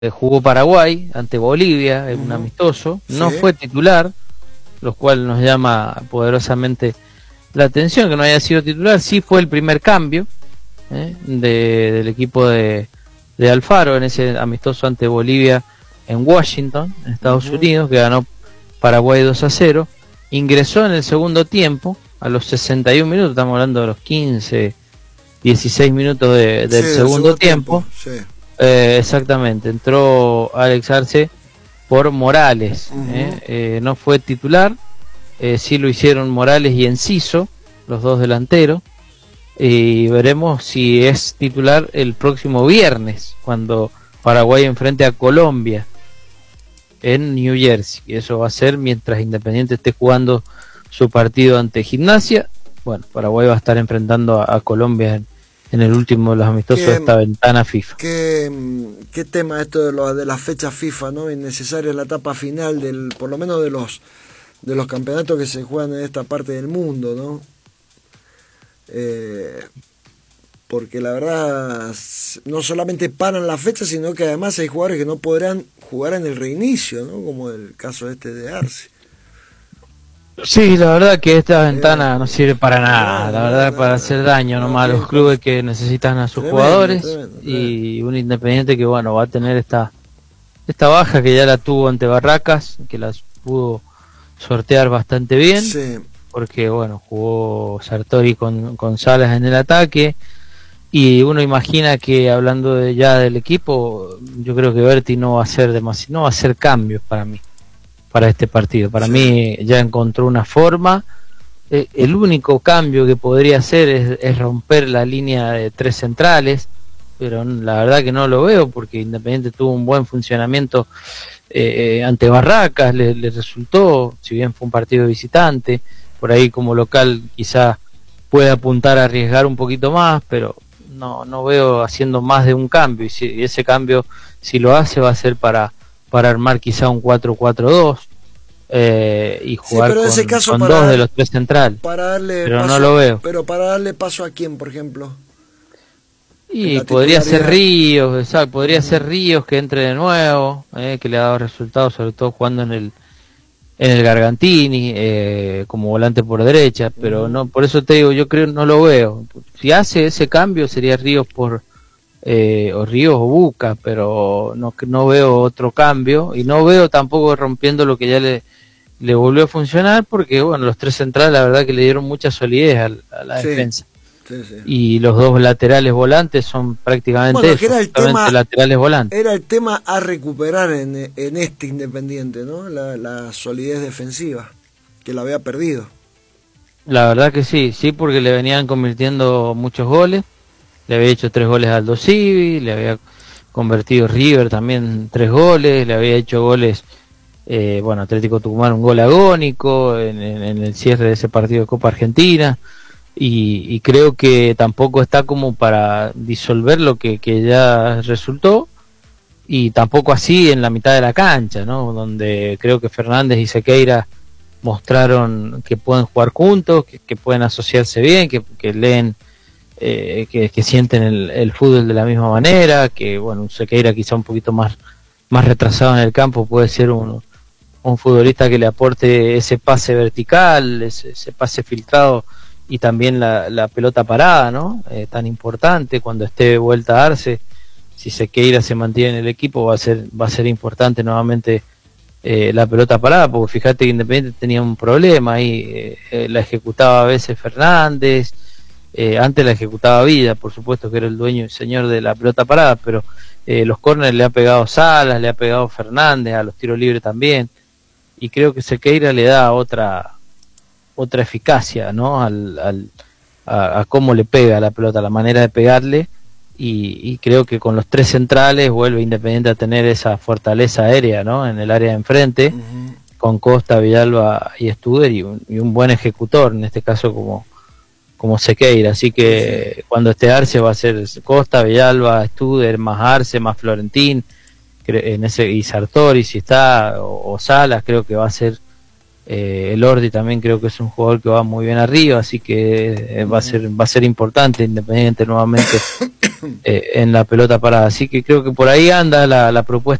jugó Paraguay ante Bolivia en un amistoso, no fue titular, lo cual nos llama poderosamente la atención que no haya sido titular. Sí fue el primer cambio del equipo de Alfaro en ese amistoso ante Bolivia en Washington, en Estados Unidos, que ganó Paraguay 2-0. Ingresó en el segundo tiempo a los 61 minutos, estamos hablando de los 15, 16 minutos del segundo tiempo. Exactamente, entró Alex Arce por Morales, no fue titular, sí lo hicieron Morales y Enciso, los dos delanteros, y veremos si es titular el próximo viernes, cuando Paraguay enfrente a Colombia en New Jersey, y eso va a ser mientras Independiente esté jugando su partido ante Gimnasia. Bueno, Paraguay va a estar enfrentando a Colombia en el último de los amistosos de esta ventana FIFA. ¿Qué tema esto de las fechas FIFA, ¿no? Innecesaria en la etapa final por lo menos de los campeonatos que se juegan en esta parte del mundo, ¿no? Porque la verdad no solamente paran las fechas, sino que además hay jugadores que no podrán jugar en el reinicio, ¿no? Como el caso de Arce. Sí, la verdad que esta ventana no sirve para nada, la verdad, para hacer daño nomás a los clubes que necesitan a sus jugadores, y un Independiente que bueno va a tener esta baja que ya la tuvo ante Barracas, que las pudo sortear bastante bien, porque bueno, jugó Sartori con Salas en el ataque, y uno imagina que hablando ya del equipo, yo creo que Berti no va a hacer cambios para este partido. Para mí ya encontró una forma. El único cambio que podría hacer es romper la línea de tres centrales, pero la verdad que no lo veo, porque Independiente tuvo un buen funcionamiento ante Barracas, le resultó, si bien fue un partido visitante, por ahí como local quizá puede apuntar a arriesgar un poquito más, pero no veo haciendo más de un cambio, y ese cambio, si lo hace, va a ser para armar quizá un 4-4-2 y jugar con dos de los tres centrales, pero no lo veo. Pero para darle paso a quién, por ejemplo, y podría ser Ríos, podría ser Ríos que entre de nuevo, que le ha dado resultados, sobre todo jugando en el Gargantini, como volante por derecha, pero no, por eso te digo, yo creo, no lo veo. Si hace ese cambio sería Ríos o Ríos o Buca, pero no veo otro cambio, y no veo tampoco rompiendo lo que ya le volvió a funcionar, porque bueno, los tres centrales la verdad que le dieron mucha solidez a la defensa. Y los dos laterales volantes son prácticamente laterales volantes. Era el tema a recuperar en este Independiente, ¿no? La solidez defensiva, que la había perdido. La verdad que sí, porque le venían convirtiendo muchos goles. Le había hecho 3 goles a Aldo Civi, le había convertido River también 3 goles, le había hecho goles, Atlético Tucumán un gol agónico en el cierre de ese partido de Copa Argentina, y creo que tampoco está como para disolver lo que ya resultó, y tampoco así en la mitad de la cancha, ¿no? Donde creo que Fernández y Sequeira mostraron que pueden jugar juntos, que pueden asociarse bien, que leen, que sienten el fútbol de la misma manera, que bueno, Sequeira quizá un poquito más retrasado en el campo puede ser un futbolista que le aporte ese pase vertical, ese pase filtrado, y también la pelota parada, ¿no? Tan importante cuando esté vuelta a Arce. Si Sequeira se mantiene en el equipo va a ser importante nuevamente la pelota parada, porque fíjate que Independiente tenía un problema ahí, la ejecutaba a veces Fernández, antes la ejecutaba Villa, por supuesto, que era el dueño y señor de la pelota parada, pero los córneres le ha pegado Salas, le ha pegado Fernández, a los tiros libres también, y creo que Sequeira le da otra eficacia, ¿no? A cómo le pega la pelota, la manera de pegarle, y creo que con los tres centrales vuelve Independiente a tener esa fortaleza aérea, ¿no? En el área de enfrente, con Costa, Villalba y Studer, y un buen ejecutor, en este caso como Sequeira, así que cuando esté Arce va a ser Costa, Villalba, Studer, más Arce, más Florentín, y Sartori si está, o Salas, creo que va a ser El Ordi también creo que es un jugador que va muy bien arriba, así que va a ser importante Independiente nuevamente en la pelota parada. Así que creo que por ahí anda la propuesta